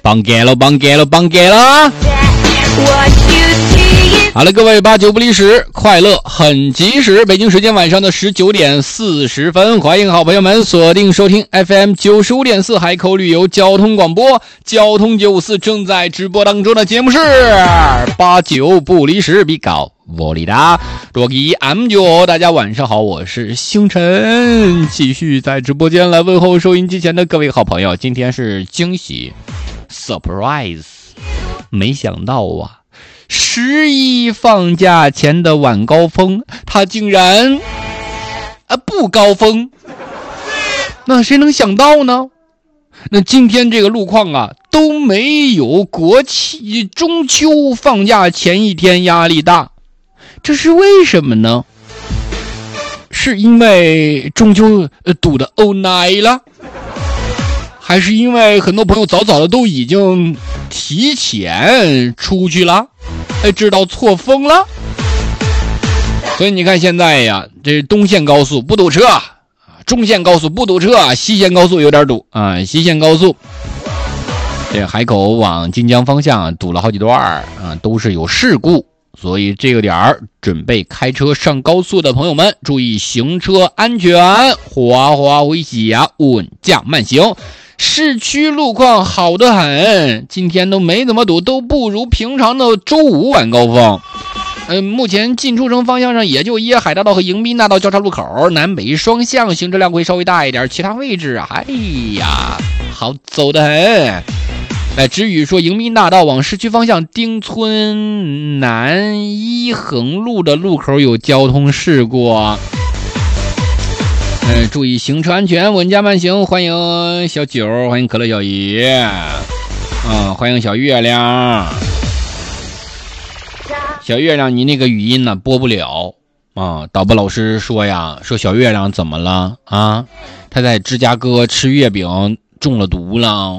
绑给了。好了，各位，8、9不离10，快乐很及时。北京时间晚上的19点40分，欢迎好朋友们锁定收听 FM 95.4海口旅游交通广播，交通954正在直播当中的节目是8、9不离10，比高我里达多吉 M9，大家晚上好，我是星辰，继续在直播间来问候收音机前的各位好朋友。今天是惊喜 surprise， 没想到啊，11放假前的晚高峰，它竟然不高峰，那谁能想到呢？那今天这个路况啊，都没有国庆中秋放假前一天压力大，这是为什么呢？是因为中秋堵的欧奶了，还是因为很多朋友早早的都已经提前出去了，知道错峰了？所以你看现在呀，这东线高速不堵车，中线高速不堵车，西线高速有点堵啊。西线高速这海口往晋江方向堵了好几段啊，都是有事故。所以这个点儿准备开车上高速的朋友们注意行车安全，滑滑回家，稳驾慢行。市区路况好得很，今天都没怎么堵，都不如平常的周五晚高峰。目前进出城方向上也就椰海大道和迎宾大道交叉路口南北双向行车量会稍微大一点，其他位置哎呀好走得很。至于说迎宾大道往市区方向丁村南一横路的路口有交通事故，注意行车安全，稳驾慢行。欢迎小九，欢迎可乐小姨，欢迎小月亮。小月亮，你那个语音呢播不了啊？导播老师说呀，说小月亮怎么了啊？他在芝加哥吃月饼中了毒了，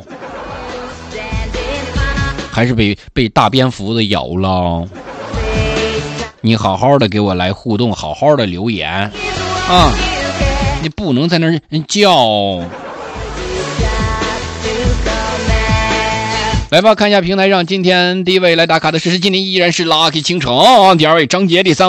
还是被大蝙蝠子咬了？你好好的给我来互动，好好的留言啊！你不能在那儿叫。来吧，看一下平台上今天第一位来打卡的是今天依然是 Lucky 倾城，第二位张杰，第三